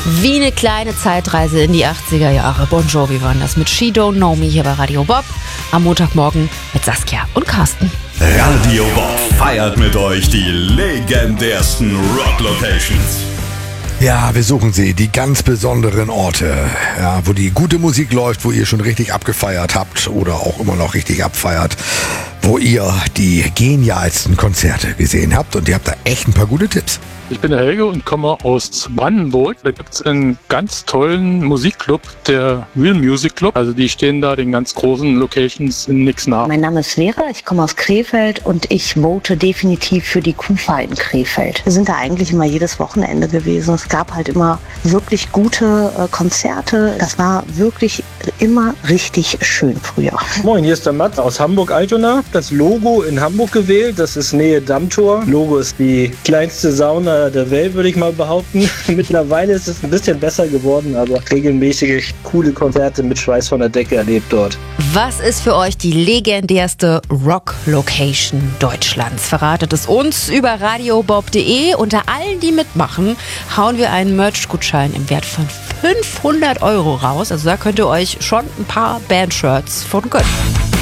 Wie eine kleine Zeitreise in die 80er Jahre. Bon Jovi waren das mit She Don't Know Me hier bei Radio Bob. Am Montagmorgen mit Saskia und Carsten. Radio Bob feiert mit euch die legendärsten Rock-Locations. Ja, wir suchen sie, die ganz besonderen Orte, ja, wo die gute Musik läuft, wo ihr schon richtig abgefeiert habt oder auch immer noch richtig abfeiert, wo ihr die genialsten Konzerte gesehen habt und ihr habt da echt ein paar gute Tipps. Ich bin der Helge und komme aus Brandenburg. Da gibt es einen ganz tollen Musikclub, der Real Music Club. Also die stehen da den ganz großen Locations in nix nach. Mein Name ist Vera, ich komme aus Krefeld und ich vote definitiv für die Kufa in Krefeld. Wir sind da eigentlich immer jedes Wochenende gewesen. Es gab halt immer wirklich gute Konzerte. Das war wirklich immer richtig schön früher. Moin, hier ist der Matt aus Hamburg-Altona. Das Logo in Hamburg gewählt, das ist Nähe Dammtor. Logo ist die kleinste Sauna der Welt, würde ich mal behaupten. Mittlerweile ist es ein bisschen besser geworden, aber regelmäßig coole Konzerte mit Schweiß von der Decke erlebt dort. Was ist für euch die legendärste Rock-Location Deutschlands? Verratet es uns über radiobob.de. Unter allen, die mitmachen, hauen wir einen Merch-Gutschein im Wert von 500 € raus. Also da könnt ihr euch schon ein paar Bandshirts von gönnen.